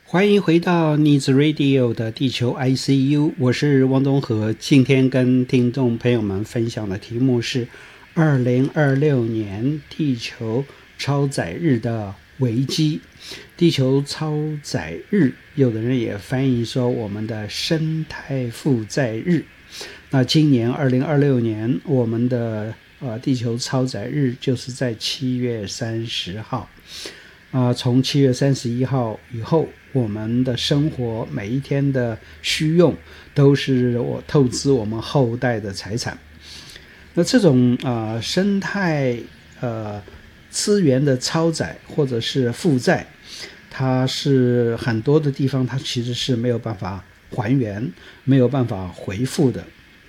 欢迎回到 Needs Radio 的地球 ICU， 我是汪东和。今天跟听众朋友们分享的题目是2026年地球超载日的危机。地球超载日，有的人也翻译说我们的生态负载日。那今年2026年我们的地球超载日就是在7月30号。从7月31号以后，我们的生活每一天的需用都是透支我们后代的财产。那这种生态资源的超载或者是负债，它是很多的地方它其实是没有办法还原，没有办法回复的。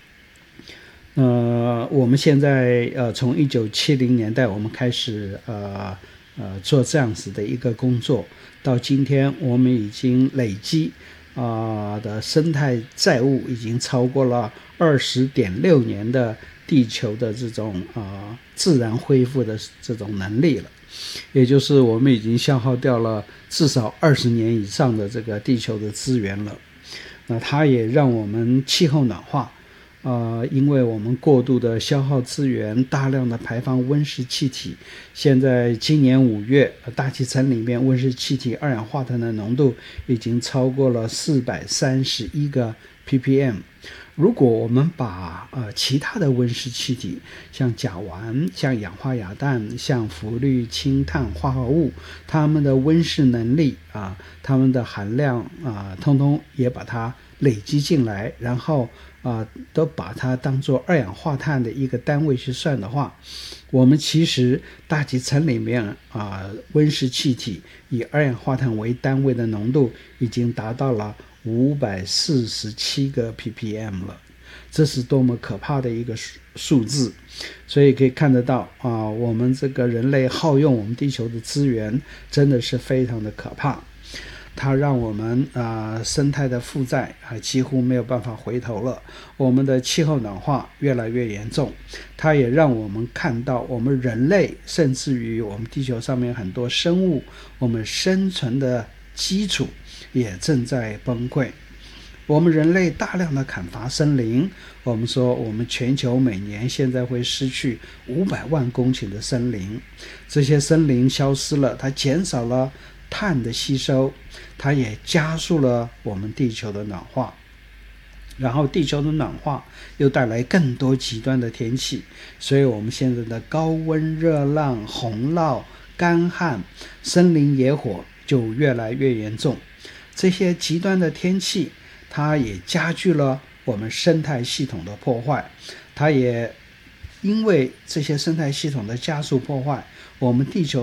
我们现在从1970年代我们开始做这样子的一个工作，到今天我们已经累积的生态债务已经超过了20.6年的地球的这种自然恢复的这种能力了，也就是我们已经消耗掉了至少20年以上的这个地球的资源了。那它也让我们气候暖化，因为我们过度的消耗资源，大量的排放温室气体。现在今年5月，大气层里面温室气体二氧化碳的浓度已经超过了431个 ppm。如果我们把其他的温室气体，像甲烷、像氧化亚氮、像氟氯氢碳化合物，它们的温室能力它们的含量通通也把它累积进来，然后都把它当作二氧化碳的一个单位去算的话，我们其实大气层里面温室气体以二氧化碳为单位的浓度已经达到了547个 ppm 了，这是多么可怕的一个数字。所以可以看得到我们这个人类耗用我们地球的资源真的是非常的可怕。它让我们生态的负债几乎没有办法回头了，我们的气候暖化越来越严重，它也让我们看到我们人类甚至于我们地球上面很多生物，我们生存的基础也正在崩溃。我们人类大量的砍伐森林，我们说我们全球每年现在会失去500万公顷的森林，这些森林消失了，它减少了碳的吸收，它也加速了我们地球的暖化，然后地球的暖化又带来更多极端的天气，所以我们现在的高温、热浪、洪涝、干旱、森林野火就越来越严重。这些极端的天气它也加剧了我们生态系统的破坏，它也因为这些生态系统的加速破坏，我们地球